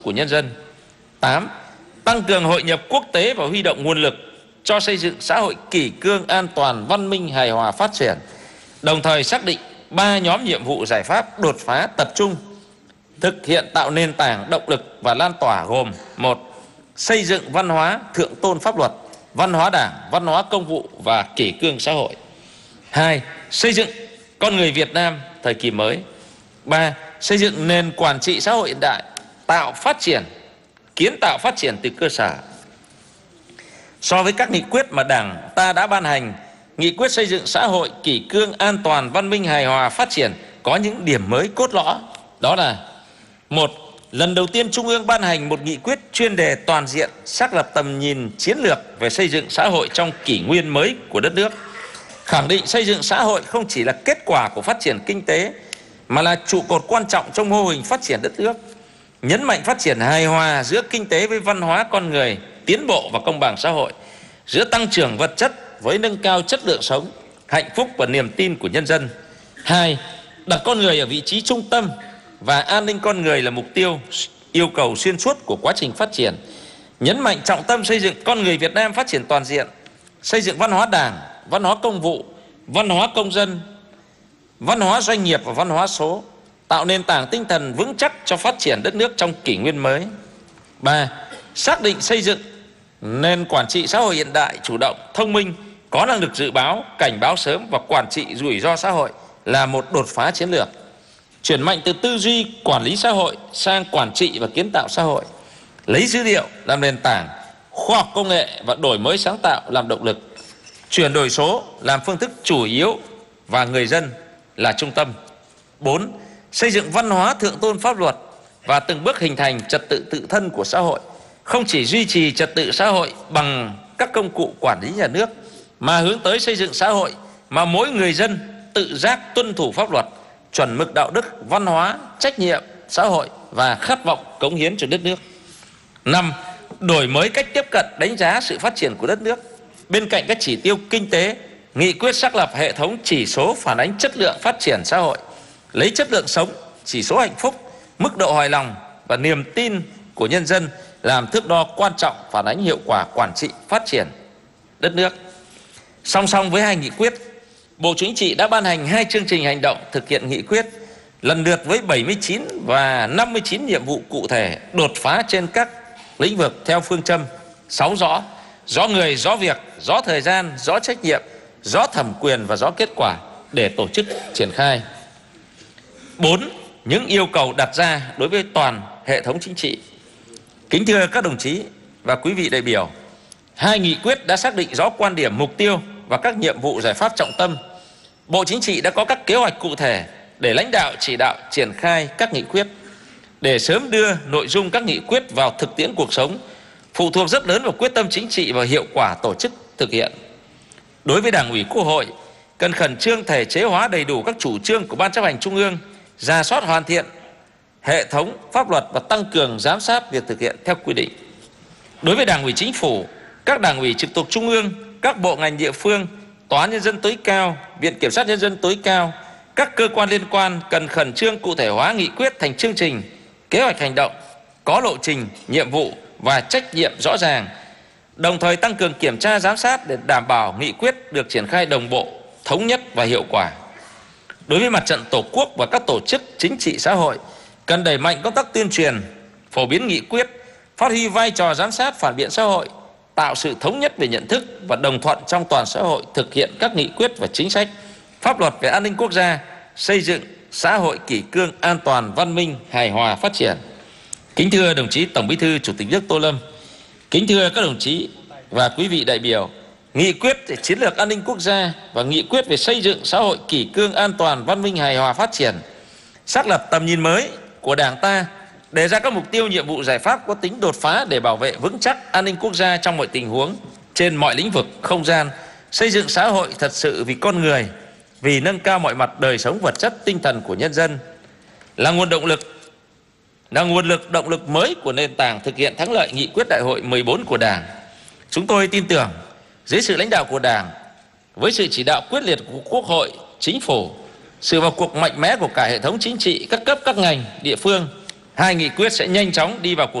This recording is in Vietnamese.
của nhân dân. 8. Tăng cường hội nhập quốc tế và huy động nguồn lực cho xây dựng xã hội kỷ cương, an toàn, văn minh, hài hòa, phát triển. Đồng thời xác định 3 nhóm nhiệm vụ giải pháp đột phá tập trung thực hiện tạo nền tảng động lực và lan tỏa gồm: 1. Xây dựng văn hóa thượng tôn pháp luật, văn hóa đảng, văn hóa công vụ và kỷ cương xã hội. 2. Xây dựng con người Việt Nam thời kỳ mới. 3. Xây dựng nền quản trị xã hội hiện đại, kiến tạo phát triển từ cơ sở. So với các nghị quyết mà Đảng ta đã ban hành, nghị quyết xây dựng xã hội kỷ cương, an toàn, văn minh, hài hòa, phát triển có những điểm mới cốt lõi. Đó là: 1. Lần đầu tiên Trung ương ban hành một nghị quyết chuyên đề toàn diện xác lập tầm nhìn chiến lược về xây dựng xã hội trong kỷ nguyên mới của đất nước, khẳng định xây dựng xã hội không chỉ là kết quả của phát triển kinh tế mà là trụ cột quan trọng trong mô hình phát triển đất nước, nhấn mạnh phát triển hài hòa giữa kinh tế với văn hóa con người, tiến bộ và công bằng xã hội, giữa tăng trưởng vật chất với nâng cao chất lượng sống, hạnh phúc và niềm tin của nhân dân. 2. Đặt con người ở vị trí trung tâm và an ninh con người là mục tiêu, yêu cầu xuyên suốt của quá trình phát triển, nhấn mạnh trọng tâm xây dựng con người Việt Nam phát triển toàn diện, xây dựng văn hóa đảng, văn hóa công vụ, văn hóa công dân, văn hóa doanh nghiệp và văn hóa số, tạo nền tảng tinh thần vững chắc cho phát triển đất nước trong kỷ nguyên mới. 3. Xác định xây dựng nền quản trị xã hội hiện đại, chủ động, thông minh, có năng lực dự báo, cảnh báo sớm và quản trị rủi ro xã hội là một đột phá chiến lược. Chuyển mạnh từ tư duy quản lý xã hội sang quản trị và kiến tạo xã hội, lấy dữ liệu làm nền tảng, khoa học công nghệ và đổi mới sáng tạo làm động lực, chuyển đổi số làm phương thức chủ yếu và người dân là trung tâm. 4. Xây dựng văn hóa thượng tôn pháp luật và từng bước hình thành trật tự tự thân của xã hội, không chỉ duy trì trật tự xã hội bằng các công cụ quản lý nhà nước, mà hướng tới xây dựng xã hội mà mỗi người dân tự giác tuân thủ pháp luật, chuẩn mực đạo đức, văn hóa, trách nhiệm xã hội và khát vọng cống hiến cho đất nước. 5. Đổi mới cách tiếp cận đánh giá sự phát triển của đất nước. Bên cạnh các chỉ tiêu kinh tế, nghị quyết xác lập hệ thống chỉ số phản ánh chất lượng phát triển xã hội, lấy chất lượng sống, chỉ số hạnh phúc, mức độ hài lòng và niềm tin của nhân dân làm thước đo quan trọng phản ánh hiệu quả quản trị phát triển đất nước. Song song với 2 nghị quyết, Bộ Chính trị đã ban hành 2 chương trình hành động thực hiện nghị quyết, lần lượt với 79 và 59 nhiệm vụ cụ thể đột phá trên các lĩnh vực theo phương châm 6 rõ: rõ người, rõ việc, rõ thời gian, rõ trách nhiệm, rõ thẩm quyền và rõ kết quả để tổ chức triển khai. 4. Những yêu cầu đặt ra đối với toàn hệ thống chính trị. Kính thưa các đồng chí và quý vị đại biểu, 2 nghị quyết đã xác định rõ quan điểm, mục tiêu và các nhiệm vụ giải pháp trọng tâm. Bộ Chính trị đã có các kế hoạch cụ thể để lãnh đạo chỉ đạo triển khai các nghị quyết. Để sớm đưa nội dung các nghị quyết vào thực tiễn cuộc sống phụ thuộc rất lớn vào quyết tâm chính trị và hiệu quả tổ chức thực hiện. Đối với Đảng ủy Quốc hội, cần khẩn trương thể chế hóa đầy đủ các chủ trương của Ban Chấp hành Trung ương, rà soát hoàn thiện hệ thống pháp luật và tăng cường giám sát việc thực hiện theo quy định. Đối với Đảng ủy Chính phủ, các Đảng ủy trực thuộc Trung ương, các bộ ngành địa phương, Tòa án Nhân dân tối cao, Viện Kiểm sát Nhân dân tối cao, các cơ quan liên quan cần khẩn trương cụ thể hóa nghị quyết thành chương trình, kế hoạch hành động, có lộ trình, nhiệm vụ và trách nhiệm rõ ràng, đồng thời tăng cường kiểm tra giám sát để đảm bảo nghị quyết được triển khai đồng bộ, thống nhất và hiệu quả. Đối với Mặt trận Tổ quốc và các tổ chức chính trị xã hội, cần đẩy mạnh công tác tuyên truyền, phổ biến nghị quyết, phát huy vai trò giám sát phản biện xã hội, tạo sự thống nhất về nhận thức và đồng thuận trong toàn xã hội thực hiện các nghị quyết và chính sách, pháp luật về an ninh quốc gia, xây dựng xã hội kỷ cương, an toàn, văn minh, hài hòa, phát triển. Kính thưa đồng chí Tổng Bí thư Chủ tịch nước Tô Lâm, kính thưa các đồng chí và quý vị đại biểu, nghị quyết về chiến lược an ninh quốc gia và nghị quyết về xây dựng xã hội kỷ cương, an toàn, văn minh, hài hòa, phát triển xác lập tầm nhìn mới của Đảng ta, đề ra các mục tiêu, nhiệm vụ, giải pháp có tính đột phá để bảo vệ vững chắc an ninh quốc gia trong mọi tình huống, trên mọi lĩnh vực, không gian, xây dựng xã hội thật sự vì con người, vì nâng cao mọi mặt đời sống vật chất, tinh thần của nhân dân, là nguồn động lực mới của nền tảng thực hiện thắng lợi nghị quyết đại hội 14 của Đảng. Chúng tôi tin tưởng dưới sự lãnh đạo của Đảng, với sự chỉ đạo quyết liệt của Quốc hội, Chính phủ, sự vào cuộc mạnh mẽ của cả hệ thống chính trị, các cấp, các ngành, địa phương, 2 nghị quyết sẽ nhanh chóng đi vào cuộc